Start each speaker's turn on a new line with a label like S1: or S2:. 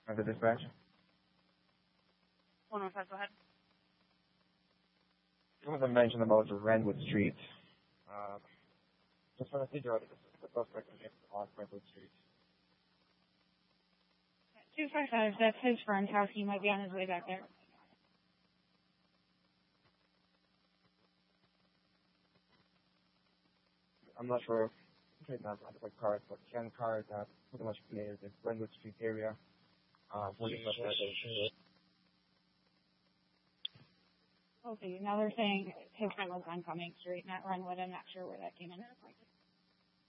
S1: the dispatch.
S2: 115, go ahead.
S1: There was a mention about Renwood Street. Just trying to figure out if the suspect is on Renwood Street.
S2: 255, that's his friend's house. He might be on his way back there.
S1: I'm not sure. Not like cars, but Ken cars pretty much near the Renwood Street area.
S2: Okay, now they're saying his friend was on Cumming Street, not Renwood. I'm not sure where that came in.